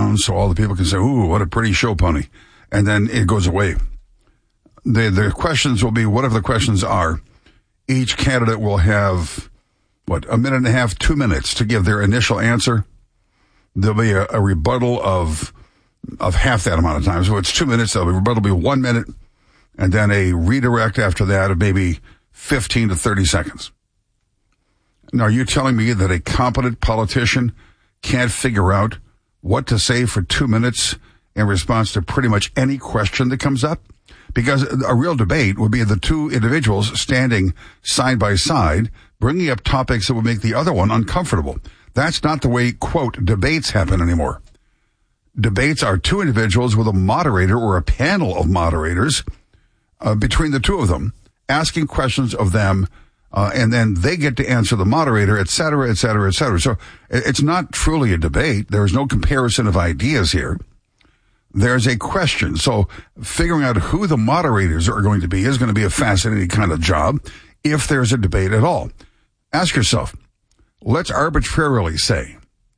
background so all the people can say, ooh, what a pretty show pony. And then it goes away. The questions will be whatever the questions are. Each candidate will have, a minute and a half, 2 minutes to give their initial answer. There'll be a rebuttal of half that amount of time. So it's 2 minutes. The rebuttal will be 1 minute. And then a redirect after that of maybe 15 to 30 seconds. Now, are you telling me that a competent politician can't figure out what to say for 2 minutes in response to pretty much any question that comes up? Because a real debate would be the two individuals standing side by side, bringing up topics that would make the other one uncomfortable. That's not the way, quote, debates happen anymore. Debates are two individuals with a moderator or a panel of moderators between the two of them, asking questions of them, and then they get to answer the moderator, et cetera, et cetera, et cetera. So it's not truly a debate. There is no comparison of ideas here. There's a question. So figuring out who the moderators are going to be is going to be a fascinating kind of job if there's a debate at all. Ask yourself, let's arbitrarily say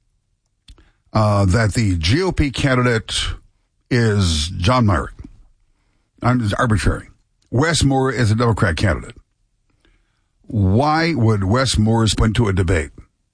that the GOP candidate is John Myrick. It's arbitrary. Wes Moore is a Democrat candidate. Why would Wes Moore went to a debate?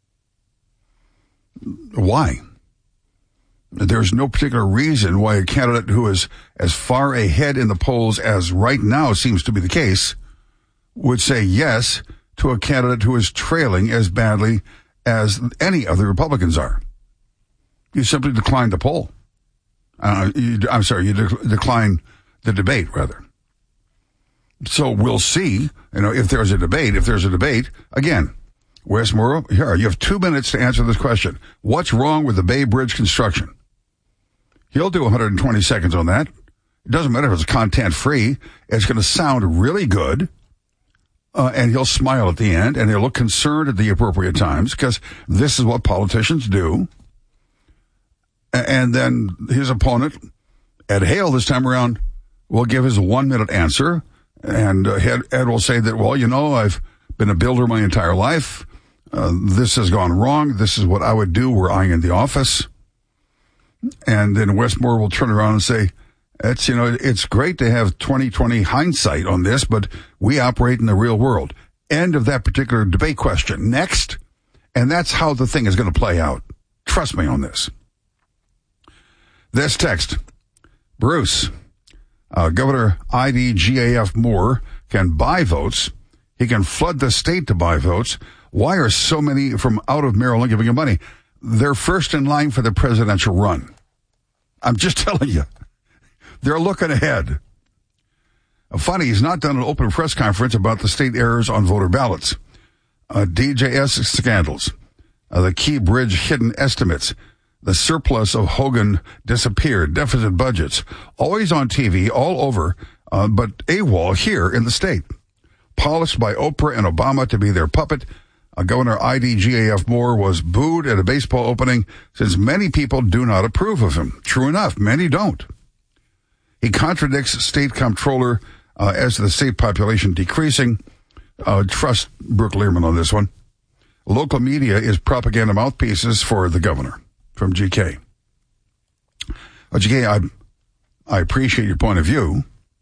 Why? There's no particular reason why a candidate who is as far ahead in the polls as right now seems to be the case would say yes to a candidate who is trailing as badly as any other Republicans are. You simply decline the poll. You decline the debate, rather. So we'll see, if there's a debate. If there's a debate, again, Wes Moore, here, you have 2 minutes to answer this question. What's wrong with the Bay Bridge construction? He'll do 120 seconds on that. It doesn't matter if it's content-free. It's going to sound really good, and he'll smile at the end, and he'll look concerned at the appropriate times, because this is what politicians do. And then his opponent, Ed Hale, this time around, will give his 1 minute answer, and Ed will say that, I've been a builder my entire life. This has gone wrong. This is what I would do were I in the office. And then Wes Moore will turn around and say, it's great to have 20/20 hindsight on this, but we operate in the real world. End of that particular debate question. Next. And that's how the thing is going to play out. Trust me on this. This text, Bruce, Governor IDGAF Moore can buy votes. He can flood the state to buy votes. Why are so many from out of Maryland giving him money? They're first in line for the presidential run. I'm just telling you. They're looking ahead. Funny, he's not done an open press conference about the state errors on voter ballots. DJS scandals. The Key Bridge hidden estimates. The surplus of Hogan disappeared. Deficit budgets. Always on TV, all over, but AWOL here in the state. Polished by Oprah and Obama to be their puppet. Governor IDGAF Moore was booed at a baseball opening since many people do not approve of him. True enough, many don't. He contradicts state comptroller as to the state population decreasing. Trust Brooke Learman on this one. Local media is propaganda mouthpieces for the governor from GK. GK, I appreciate your point of view.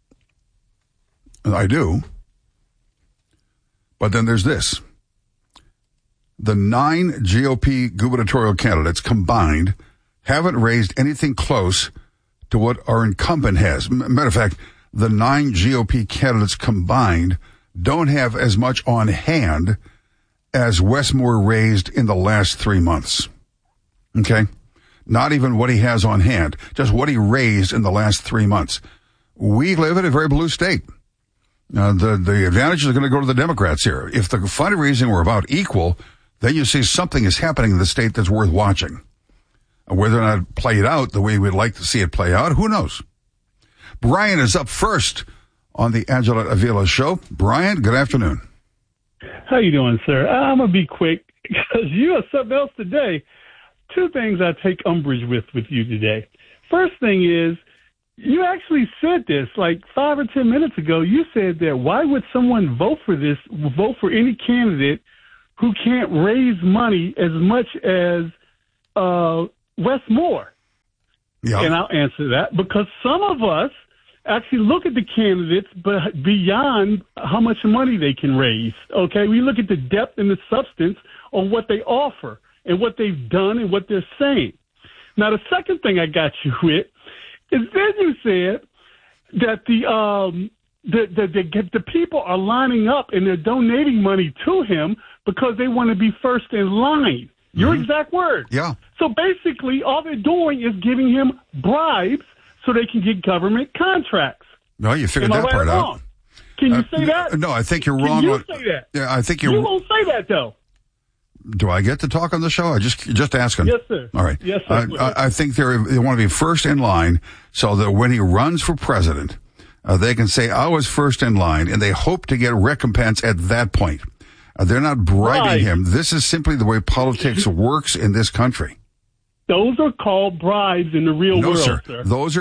I do. But then there's this. The 9 GOP gubernatorial candidates combined haven't raised anything close to what our incumbent has. Matter of fact, the 9 GOP candidates combined don't have as much on hand as Wes Moore raised in the last 3 months. Okay? Not even what he has on hand, just what he raised in the last 3 months. We live in a very blue state. The advantages are going to go to the Democrats here. If the fundraising were about equal, then you see something is happening in the state that's worth watching. Whether or not it played out the way we'd like to see it play out, who knows? Brian is up first on the Angela Avila Show. Brian, good afternoon. How you doing, sir? I'm going to be quick because you have something else today. 2 things I take umbrage with you today. First thing is, you actually said this like 5 or 10 minutes ago. You said that why would someone vote for any candidate who can't raise money as much as Wes Moore? Yeah. And I'll answer that because some of us actually look at the candidates but beyond how much money they can raise. Okay, we look at the depth and the substance on what they offer and what they've done and what they're saying. Now, the second thing I got you with is then you said that the people are lining up and they're donating money to him because they want to be first in line. Your exact word. Yeah. So basically, all they're doing is giving him bribes so they can get government contracts. No, you figured Am I that part right or out. wrong? Can you say that? No, I think you're wrong. Can you say that? Yeah, I think you won't say that, though. Do I get to talk on the show? I just asking. Yes, sir. All right. Yes, sir. I think they want to be first in line so that when he runs for president, they can say, I was first in line, and they hope to get recompense at that point. They're not bribing him. This is simply the way politics works in this country. Those are called bribes in the real world, sir. That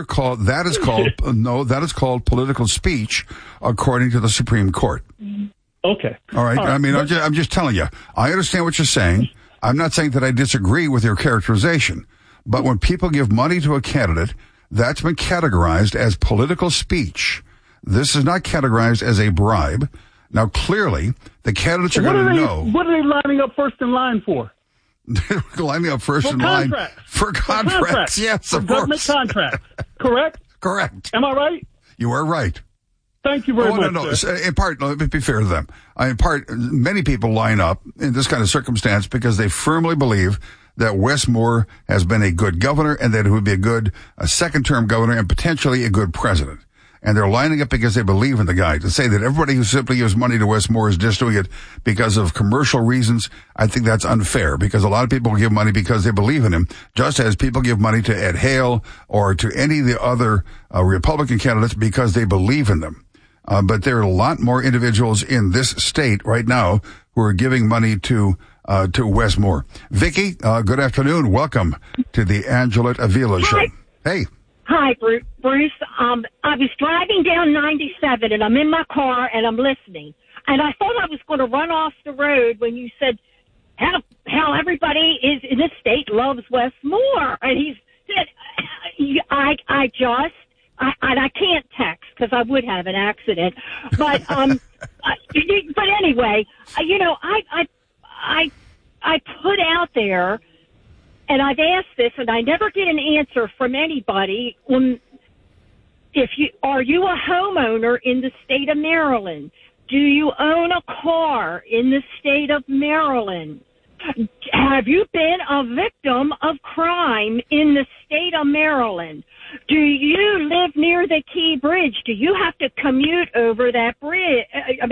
is called political speech, according to the Supreme Court. Okay. All right. I mean, I'm just telling you. I understand what you're saying. I'm not saying that I disagree with your characterization. But when people give money to a candidate, that's been categorized as political speech. This is not categorized as a bribe. Now, clearly, the candidates are going to know. What are they lining up first in line for? Lining up first in line for contracts. Yes, of course. Government contracts. Correct? Correct. Am I right? You are right. Thank you very much. No. In part, let me be fair to them. In part, many people line up in this kind of circumstance because they firmly believe that Wes Moore has been a good governor and that he would be a second-term governor and potentially a good president. And they're lining up because they believe in the guy. To say that everybody who simply gives money to Wes Moore is just doing it because of commercial reasons, I think that's unfair because a lot of people give money because they believe in him, just as people give money to Ed Hale or to any of the other Republican candidates because they believe in them. But there are a lot more individuals in this state right now who are giving money to Wes Moore. Vicky, good afternoon. Welcome to the Angela Avila Show. Hey. Hi, Bruce. I was driving down 97, and I'm in my car, and I'm listening. And I thought I was going to run off the road when you said how everybody is in this state loves Wes Moore. And he said, I can't text because I would have an accident. But but anyway, I put out there. And I've asked this, and I never get an answer from anybody. Are you a homeowner in the state of Maryland? Do you own a car in the state of Maryland? Have you been a victim of crime in the state of Maryland? Do you live near the Key Bridge? Do you have to commute over that bridge?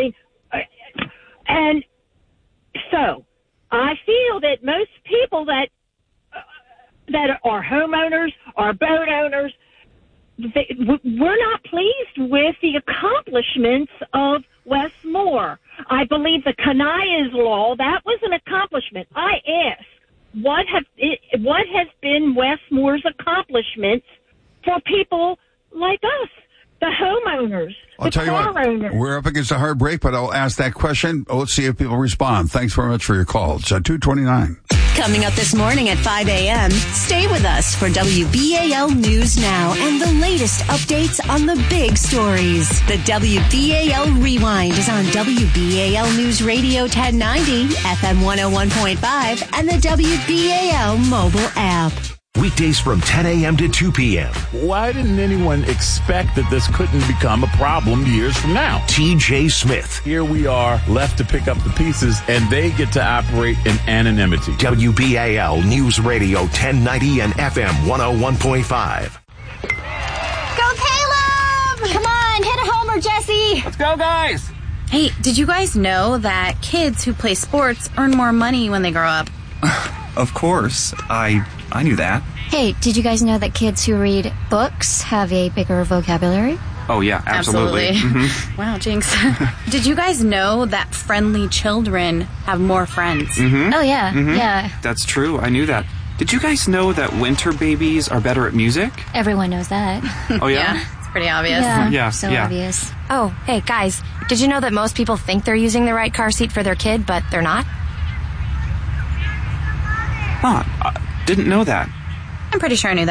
And so I feel that most people that are homeowners, are boat owners, we're not pleased with the accomplishments of Wes Moore. I believe the Canai's Law, that was an accomplishment. I ask, what has been Wes Moore's accomplishments for people like us, the homeowners, I'll tell you what, owners? We're up against a hard break, but I'll ask that question. Let's see if people respond. Thanks very much for your call. It's 2:29. Coming up this morning at 5 a.m., stay with us for WBAL News Now and the latest updates on the big stories. The WBAL Rewind is on WBAL News Radio 1090, FM 101.5, and the WBAL mobile app. Weekdays from 10 a.m. to 2 p.m. Why didn't anyone expect that this couldn't become a problem years from now? TJ Smith. Here we are, left to pick up the pieces, and they get to operate in anonymity. WBAL News Radio 1090 and FM 101.5. Go Caleb! Come on, hit a homer, Jesse! Let's go, guys! Hey, did you guys know that kids who play sports earn more money when they grow up? Of course. I knew that. Hey, did you guys know that kids who read books have a bigger vocabulary? Oh, yeah, absolutely. Mm-hmm. Wow, Jinx. Did you guys know that friendly children have more friends? Mm-hmm. Oh, yeah, mm-hmm. Yeah. That's true, I knew that. Did you guys know that winter babies are better at music? Everyone knows that. Oh, yeah? Yeah, it's pretty obvious. Yeah, so obvious. Oh, hey, guys, did you know that most people think they're using the right car seat for their kid, but they're not? Huh, didn't know that. I'm pretty sure I knew that.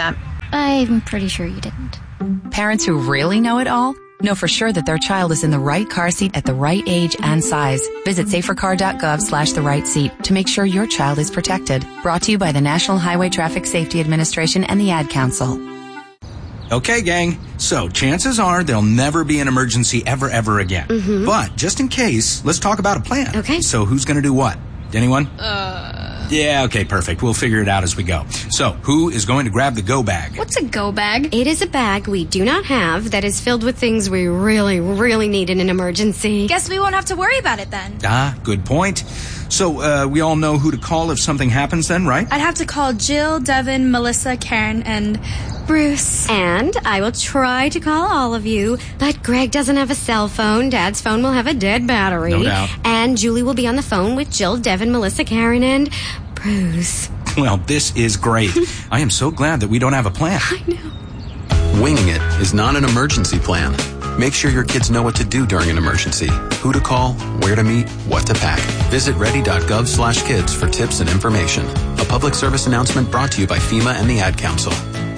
I'm pretty sure you didn't. Parents who really know it all know for sure that their child is in the right car seat at the right age and size. Visit safercar.gov/the right seat to make sure your child is protected. Brought to you by the National Highway Traffic Safety Administration and the Ad Council. Okay, gang. So chances are there'll never be an emergency ever again. Mm-hmm. But just in case, let's talk about a plan. Okay. So who's going to do what? Anyone? Yeah, okay, perfect. We'll figure it out as we go. So, who is going to grab the go bag? What's a go bag? It is a bag we do not have that is filled with things we really, really need in an emergency. Guess we won't have to worry about it then. Ah, good point. So, we all know who to call if something happens then, right? I'd have to call Jill, Devin, Melissa, Karen, and Bruce. And I will try to call all of you, but Greg doesn't have a cell phone. Dad's phone will have a dead battery. No doubt. And Julie will be on the phone with Jill, Devin, Melissa, Karen, and Bruce. Well, this is great. I am so glad that we don't have a plan. I know. Winging it is not an emergency plan. Make sure your kids know what to do during an emergency, who to call, where to meet, what to pack. Visit ready.gov/kids for tips and information. A public service announcement brought to you by FEMA and the Ad Council.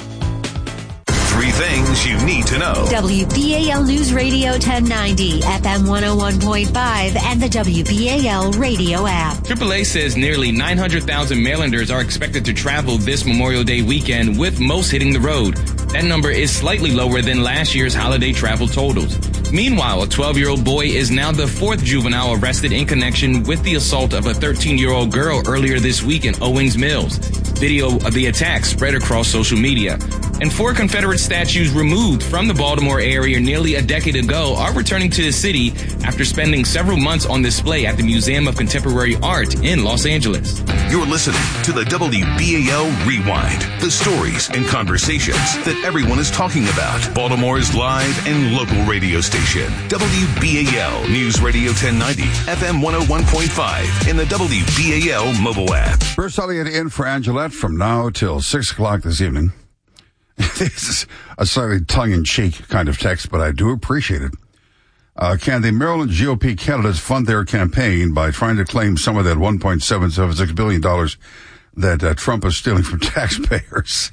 3 things you need to know. WBAL News Radio 1090, FM 101.5, and the WBAL radio app. AAA says nearly 900,000 Marylanders are expected to travel this Memorial Day weekend, with most hitting the road. That number is slightly lower than last year's holiday travel totals. Meanwhile, a 12-year-old boy is now the 4th juvenile arrested in connection with the assault of a 13-year-old girl earlier this week in Owings Mills. Video of the attack spread across social media. And 4 Confederate statues removed from the Baltimore area nearly a decade ago are returning to the city after spending several months on display at the Museum of Contemporary Art in Los Angeles. You're listening to the WBAL Rewind, the stories and conversations that everyone is talking about. Baltimore's live and local radio station, WBAL News Radio 1090, FM 101.5, and the WBAL mobile app. Bruce Elliott in for Angelette from now till 6 o'clock this evening. This is a slightly tongue-in-cheek kind of text, but I do appreciate it. Can the Maryland GOP candidates fund their campaign by trying to claim some of that $1.776 billion that Trump is stealing from taxpayers?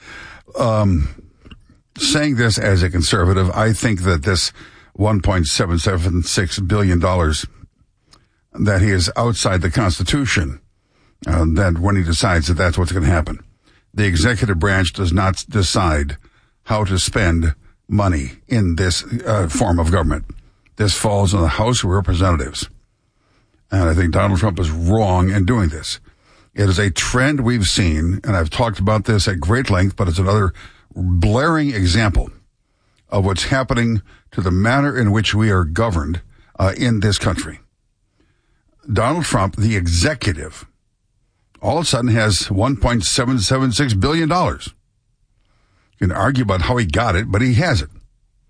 Saying this as a conservative, I think that this $1.776 billion that he is outside the Constitution, that when he decides that that's what's going to happen. The executive branch does not decide how to spend money in this form of government. This falls on the House of Representatives. And I think Donald Trump is wrong in doing this. It is a trend we've seen, and I've talked about this at great length, but it's another blaring example of what's happening to the manner in which we are governed in this country. Donald Trump, the executive, all of a sudden has $1.776 billion. You can argue about how he got it, but he has it.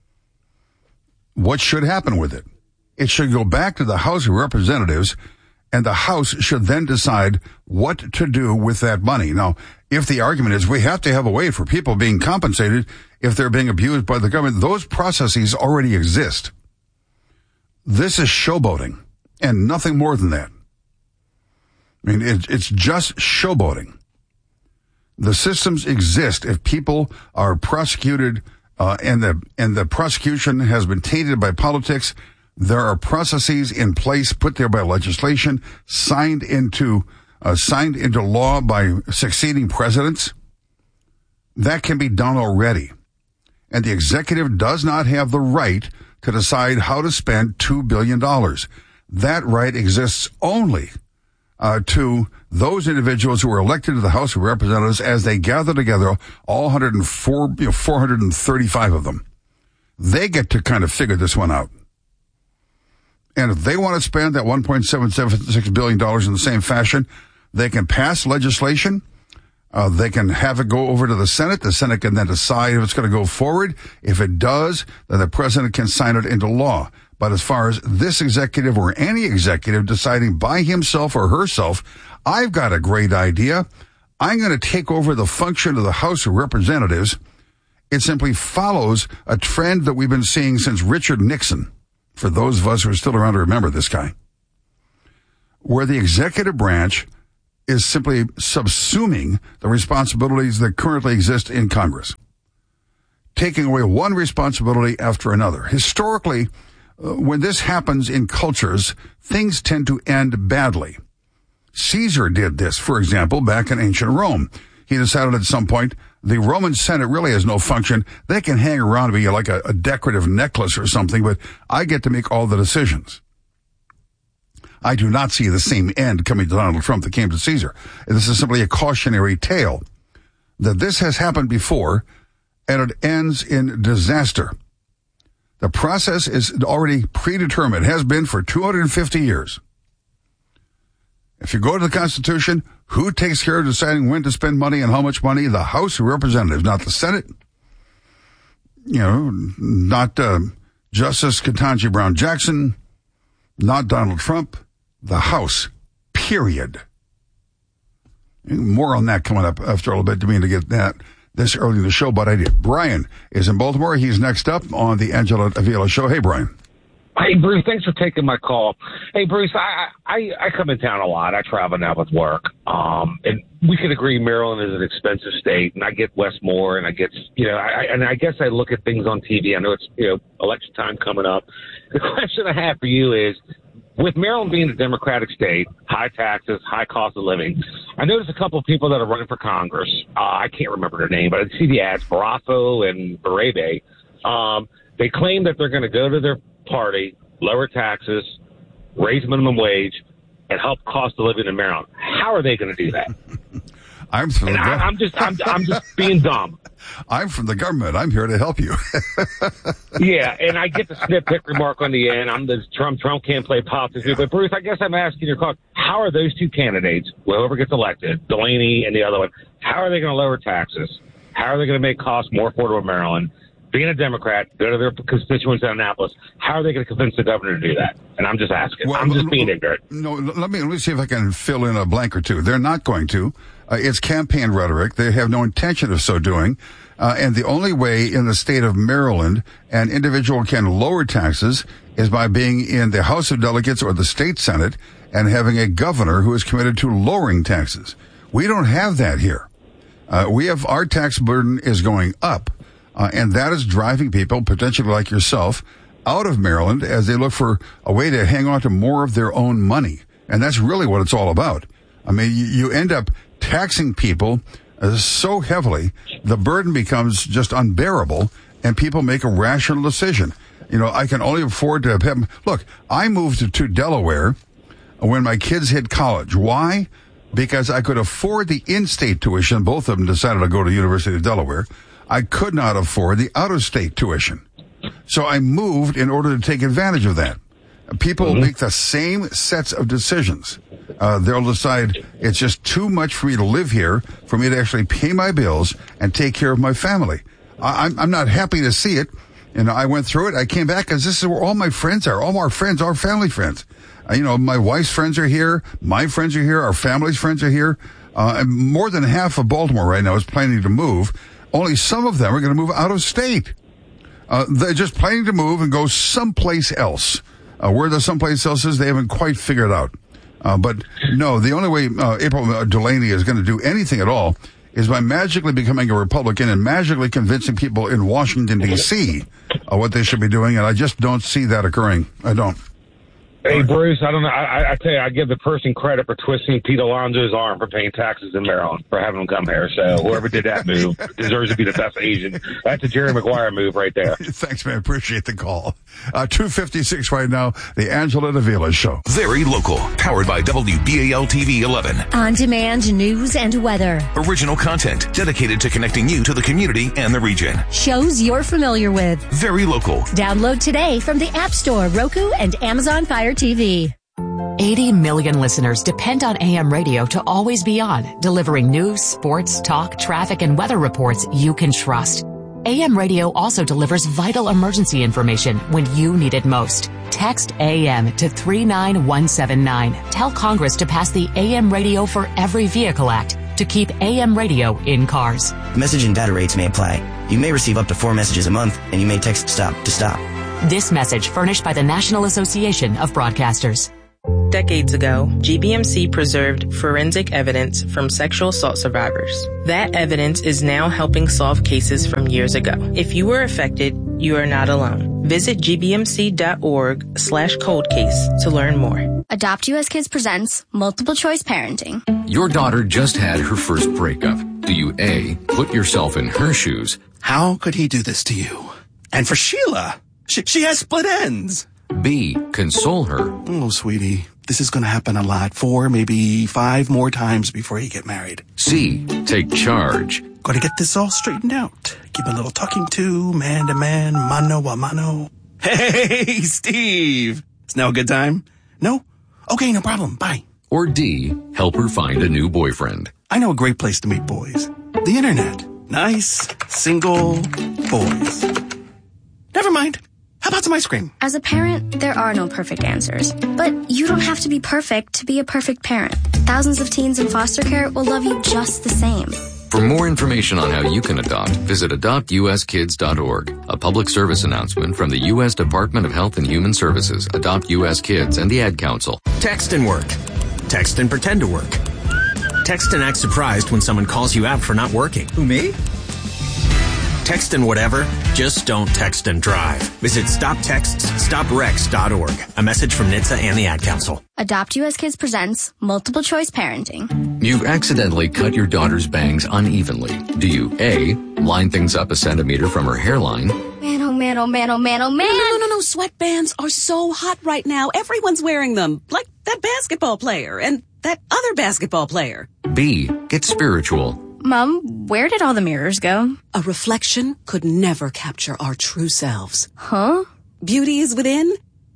What should happen with it? It should go back to the House of Representatives, and the House should then decide what to do with that money. Now, if the argument is we have to have a way for people being compensated if they're being abused by the government, those processes already exist. This is showboating, and nothing more than that. I mean, it's just showboating. The systems exist. If people are prosecuted and the prosecution has been tainted by politics, there are processes in place put there by legislation, signed into law by succeeding presidents. That can be done already. And the executive does not have the right to decide how to spend $2 billion. That right exists only to those individuals who were elected to the House of Representatives as they gather together, all 435 of them. They get to kind of figure this one out. And if they want to spend that $1.776 billion in the same fashion, they can pass legislation. They can have it go over to the Senate. The Senate can then decide if it's going to go forward. If it does, then the president can sign it into law. But as far as this executive or any executive deciding by himself or herself, I've got a great idea. I'm going to take over the function of the House of Representatives. It simply follows a trend that we've been seeing since Richard Nixon, for those of us who are still around to remember this guy, where the executive branch is simply subsuming the responsibilities that currently exist in Congress, taking away one responsibility after another. Historically, when this happens in cultures, things tend to end badly. Caesar did this, for example, back in ancient Rome. He decided at some point the Roman Senate really has no function. They can hang around to be like a decorative necklace or something, but I get to make all the decisions. I do not see the same end coming to Donald Trump that came to Caesar. This is simply a cautionary tale that this has happened before, and it ends in disaster. The process is already predetermined, has been for 250 years. If you go to the Constitution, who takes care of deciding when to spend money and how much money? The House of Representatives, not the Senate. You know, not Justice Ketanji Brown Jackson, not Donald Trump. The House, period. More on that coming up after a little bit. Didn't mean to get that this early in the show, but I did. Brian is in Baltimore. He's next up on the Angela Avila Show. Hey, Brian. Hey, Bruce, thanks for taking my call. Hey, Bruce, I come in town a lot. I travel now with work. And we can agree Maryland is an expensive state, and I get Westmore, and I get, I guess I look at things on TV. I know it's, election time coming up. The question I have for you is, with Maryland being a Democratic state, high taxes, high cost of living, I noticed a couple of people that are running for Congress. I can't remember their name, but I see the ads, Barrasso and Berebe. They claim that they're going to go to their party, lower taxes, raise minimum wage, and help cost of living in Maryland. How are they going to do that? I'm just being dumb. I'm from the government. I'm here to help you. Yeah, and I get the snip-pick remark on the end. I'm the Trump can't play politics. But, Bruce, I guess I'm asking your call. How are those two candidates, whoever gets elected, Delaney and the other one, how are they going to lower taxes? How are they going to make costs more affordable in Maryland? Being a Democrat, go to their constituents in Annapolis, how are they going to convince the governor to do that? And I'm just asking. I'm just being ignorant. No, let me see if I can fill in a blank or two. They're not going to. It's campaign rhetoric. They have no intention of so doing. And the only way in the state of Maryland an individual can lower taxes is by being in the House of Delegates or the state Senate and having a governor who is committed to lowering taxes. We don't have that here. Our tax burden is going up. And that is driving people, potentially like yourself, out of Maryland as they look for a way to hang on to more of their own money. And that's really what it's all about. I mean, you end up taxing people so heavily, the burden becomes just unbearable, and people make a rational decision. I can only afford to have... Look, I moved to Delaware when my kids hit college. Why? Because I could afford the in-state tuition. Both of them decided to go to the University of Delaware. I could not afford the out-of-state tuition. So I moved in order to take advantage of that. People make the same sets of decisions. They'll decide it's just too much for me to live here, for me to actually pay my bills and take care of my family. I'm not happy to see it. I went through it. I came back because this is where all my friends are. All our friends, our family friends. My wife's friends are here. My friends are here. Our family's friends are here. And more than half of Baltimore right now is planning to move. Only some of them are going to move out of state. They're just planning to move and go someplace else. Where the someplace else is, they haven't quite figured out. But no, the only way April Delaney is going to do anything at all is by magically becoming a Republican and magically convincing people in Washington, D.C. What they should be doing, and I just don't see that occurring. I don't. Hey, Bruce, I don't know. I tell you, I give the person credit for twisting Pete Alonso's arm for paying taxes in Maryland, for having him come here. So whoever did that move deserves to be the best agent. That's a Jerry Maguire move right there. Thanks, man. Appreciate the call. 2:56 right now, the Angela Avila Show. Very local. Powered by WBAL TV 11. On-demand news and weather. Original content dedicated to connecting you to the community and the region. Shows you're familiar with. Very local. Download today from the App Store, Roku, and Amazon Fire TV. 80 million listeners depend on AM radio to always be on, delivering news, sports, talk, traffic, and weather reports you can trust. AM radio also delivers vital emergency information when you need it most. Text AM to 39179. Tell Congress to pass the AM Radio for Every Vehicle Act to keep AM radio in cars. Message and data rates may apply. You may receive up to 4 messages a month, and you may text STOP to stop. This message furnished by the National Association of Broadcasters. Decades ago, GBMC preserved forensic evidence from sexual assault survivors. That evidence is now helping solve cases from years ago. If you were affected, you are not alone. Visit gbmc.org/coldcase to learn more. Adopt US Kids presents Multiple Choice Parenting. Your daughter just had her first breakup. Do you A, put yourself in her shoes? How could he do this to you? And for Sheila, she has split ends. B, console her. Oh, sweetie, this is going to happen a lot. 4, maybe 5 more times before you get married. C, take charge. Got to get this all straightened out. Give a little talking to, man to man, mano a mano. Hey, Steve. It's now a good time? No? Okay, no problem. Bye. Or D, help her find a new boyfriend. I know a great place to meet boys. The internet. Nice, single boys. Never mind. How about some ice cream? As a parent, there are no perfect answers. But you don't have to be perfect to be a perfect parent. Thousands of teens in foster care will love you just the same. For more information on how you can adopt, visit adoptuskids.org. A public service announcement from the U.S. Department of Health and Human Services, Adopt U.S. Kids, and the Ad Council. Text and work. Text and pretend to work. Text and act surprised when someone calls you out for not working. Who, me? Text and whatever, just don't text and drive. Visit StopTextsStopWrecks.org. A message from NHTSA and the Ad Council. Adopt US Kids presents Multiple Choice Parenting. You've accidentally cut your daughter's bangs unevenly. Do you A, line things up a centimeter from her hairline? Man, oh man, oh man, oh man, oh man. No. Sweatbands are so hot right now. Everyone's wearing them. Like that basketball player and that other basketball player. B, get spiritual. Mom, where did all the mirrors go? A reflection could never capture our true selves. Huh? Beauty is within.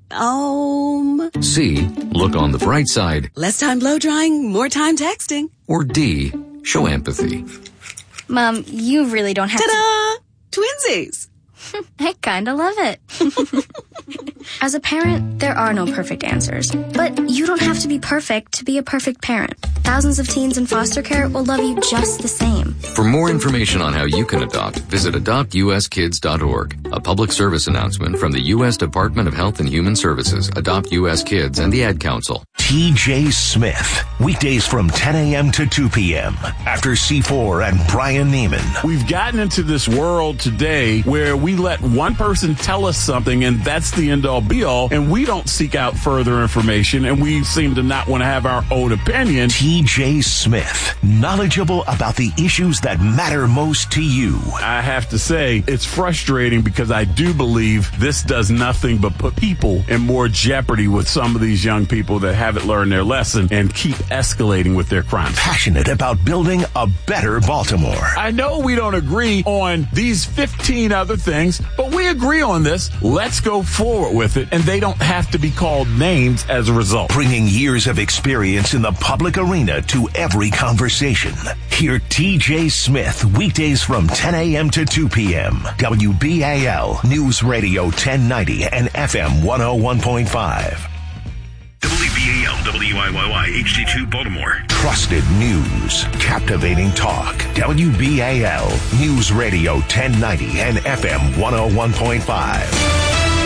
C, look on the bright side. Less time blow drying, more time texting. Or D, show empathy. Mom, you really don't have Ta-da! Twinsies! I kinda love it. As a parent, there are no perfect answers. But you don't have to be perfect to be a perfect parent. Thousands of teens in foster care will love you just the same. For more information on how you can adopt, visit adoptuskids.org. A public service announcement from the U.S. Department of Health and Human Services, Adopt U.S. Kids, and the Ad Council. TJ Smith, weekdays from 10 a.m. to 2 p.m. after C4 and Brian Neiman. We've gotten into this world today where we let one person tell us something and that's the end all be all, and we don't seek out further information, and we seem to not want to have our own opinion. TJ Smith, knowledgeable about the issues that matter most to you. I have to say, it's frustrating because I do believe this does nothing but put people in more jeopardy with some of these young people that haven't learned their lesson and keep escalating with their crimes. Passionate about building a better Baltimore. I know we don't agree on these 15 other things, but we agree on this. Let's go forward with it, and they don't have to be called names as a result. Bringing years of experience in the public arena to every conversation. Hear TJ Smith weekdays from 10 a.m. to 2 p.m. WBAL News Radio 1090 and FM 101.5. WBAL WIYY HD2 Baltimore. Trusted news, captivating talk. WBAL News Radio 1090 and FM 101.5.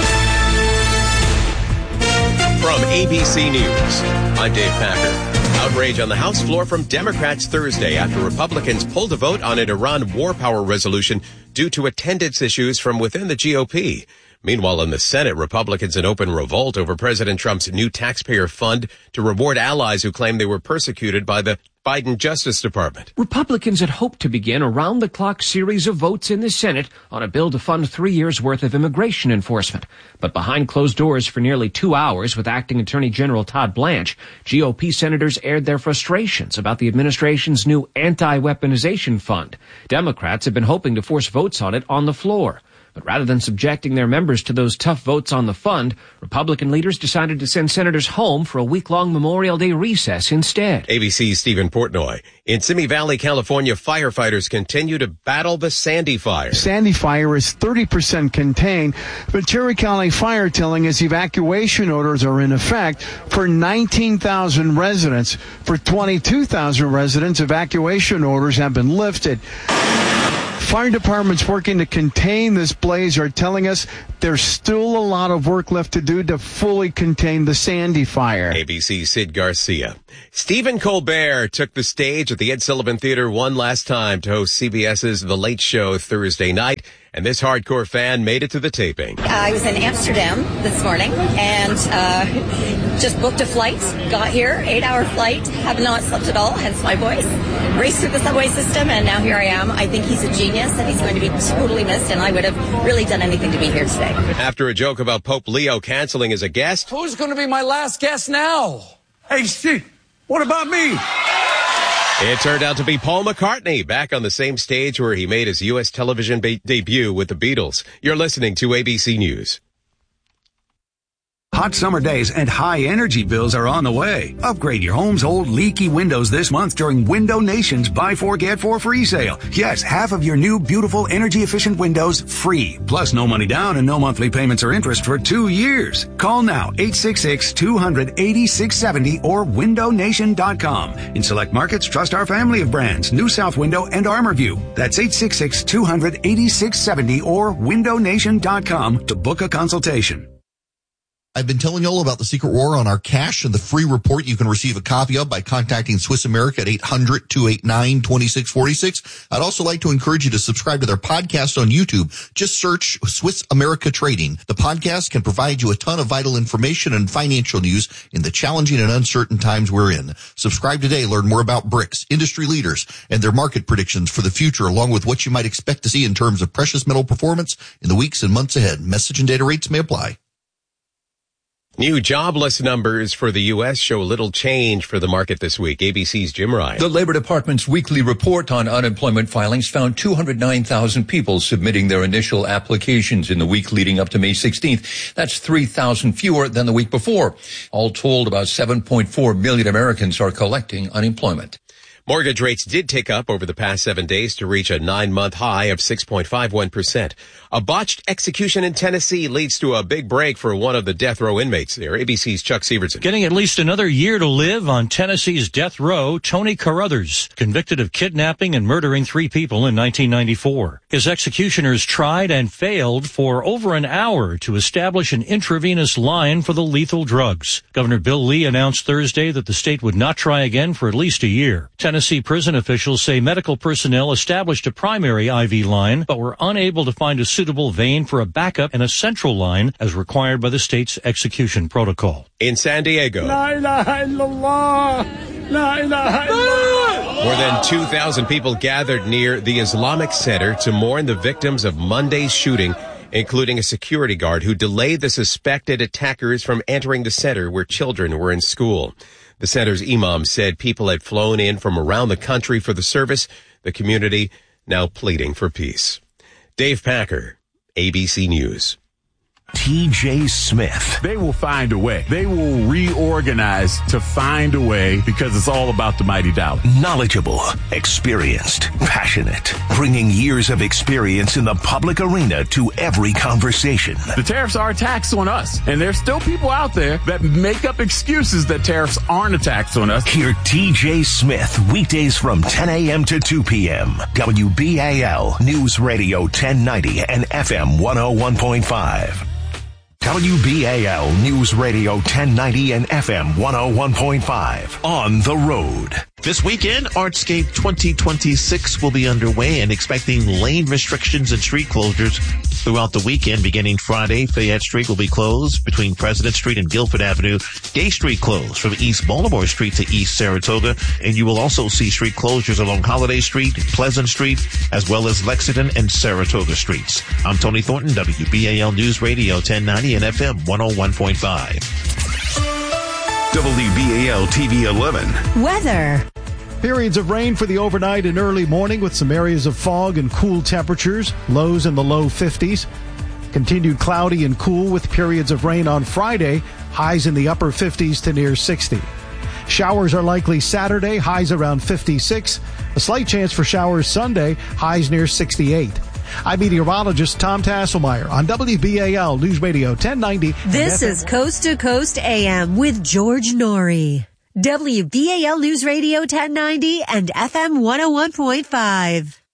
From ABC News, I'm Dave Packer. Outrage on the House floor from Democrats Thursday after Republicans pulled a vote on an Iran war power resolution due to attendance issues from within the GOP. Meanwhile, in the Senate, Republicans in open revolt over President Trump's new taxpayer fund to reward allies who claim they were persecuted by the Biden Justice Department. Republicans had hoped to begin a round-the-clock series of votes in the Senate on a bill to fund 3 years' worth of immigration enforcement. But behind closed doors for nearly 2 hours with Acting Attorney General Todd Blanche, GOP senators aired their frustrations about the administration's new anti-weaponization fund. Democrats have been hoping to force votes on it on the floor. But rather than subjecting their members to those tough votes on the fund, Republican leaders decided to send senators home for a week-long Memorial Day recess instead. ABC's Stephen Portnoy. In Simi Valley, California, firefighters continue to battle the Sandy fire. Sandy fire is 30% contained, but Cherry County Fire telling us evacuation orders are in effect for 19,000 residents. For 22,000 residents, evacuation orders have been lifted. Fire departments working to contain this blaze are telling us there's still a lot of work left to do to fully contain the Sandy fire. ABC's Sid Garcia. Stephen Colbert took the stage at the Ed Sullivan Theater one last time to host CBS's The Late Show Thursday night, and this hardcore fan made it to the taping. I was in Amsterdam this morning and just booked a flight, got here, 8-hour flight, have not slept at all, hence my voice. Raced through the subway system, and now here I am. I think he's a genius, and he's going to be totally missed, and I would have really done anything to be here today. After a joke about Pope Leo canceling as a guest, who's going to be my last guest now? Hey, Steve, what about me? It turned out to be Paul McCartney, back on the same stage where he made his U.S. television debut with the Beatles. You're listening to ABC News. Hot summer days and high energy bills are on the way. Upgrade your home's old leaky windows this month during Window Nation's Buy 4 Get 4 free sale. Yes, half of your new beautiful energy efficient windows free. Plus no money down and no monthly payments or interest for 2 years. Call now 866-200-8670 or windownation.com. In select markets, trust our family of brands, New South Window and ArmorView. That's 866-200-8670 or windownation.com to book a consultation. I've been telling you all about the secret war on our cash and the free report you can receive a copy of by contacting Swiss America at 800-289-2646. I'd also like to encourage you to subscribe to their podcast on YouTube. Just search Swiss America Trading. The podcast can provide you a ton of vital information and financial news in the challenging and uncertain times we're in. Subscribe today. Learn more about BRICS, industry leaders, and their market predictions for the future, along with what you might expect to see in terms of precious metal performance in the weeks and months ahead. Message and data rates may apply. New jobless numbers for the U.S. show little change for the market this week. ABC's Jim Ryan. The Labor Department's weekly report on unemployment filings found 209,000 people submitting their initial applications in the week leading up to May 16th. That's 3,000 fewer than the week before. All told, about 7.4 million Americans are collecting unemployment. Mortgage rates did tick up over the past 7 days to reach a 9-month high of 6.51%. A botched execution in Tennessee leads to a big break for one of the death row inmates there. ABC's Chuck Severson. Getting at least another year to live on Tennessee's death row, Tony Carruthers, convicted of kidnapping and murdering 3 people in 1994. His executioners tried and failed for over an hour to establish an intravenous line for the lethal drugs. Governor Bill Lee announced Thursday that the state would not try again for at least a year. Tennessee prison officials say medical personnel established a primary IV line, but were unable to find a suitable vein for a backup and a central line as required by the state's execution protocol. In San Diego, La ilaha illallah. La ilaha illallah. More than 2,000 people gathered near the Islamic Center to mourn the victims of Monday's shooting, including a security guard who delayed the suspected attackers from entering the center where children were in school. The center's imam said people had flown in from around the country for the service, the community now pleading for peace. Dave Packer, ABC News. TJ Smith. They will find a way. They will reorganize to find a way because it's all about the mighty dollar. Knowledgeable, experienced, passionate, bringing years of experience in the public arena to every conversation. The tariffs are a tax on us, and there's still people out there that make up excuses that tariffs aren't a tax on us. Hear TJ Smith weekdays from 10 a.m. to 2 p.m. WBAL News Radio 1090 and FM 101.5. WBAL News Radio 1090 and FM 101.5. On the road. This weekend, Artscape 2026 will be underway and expecting lane restrictions and street closures throughout the weekend. Beginning Friday, Fayette Street will be closed between President Street and Guilford Avenue. Gay Street closed from East Baltimore Street to East Saratoga. And you will also see street closures along Holiday Street, Pleasant Street, as well as Lexington and Saratoga Streets. I'm Tony Thornton, WBAL News Radio 1090 and FM 101.5. WBAL TV 11. Weather. Periods of rain for the overnight and early morning with some areas of fog and cool temperatures, lows in the low 50s. Continued cloudy and cool with periods of rain on Friday, highs in the upper 50s to near 60. Showers are likely Saturday, highs around 56. A slight chance for showers Sunday, highs near 68. I'm meteorologist Tom Tasselmeyer on WBAL News Radio 1090. This is Coast to Coast AM with George Norrie. WBAL News Radio 1090 and FM 101.5.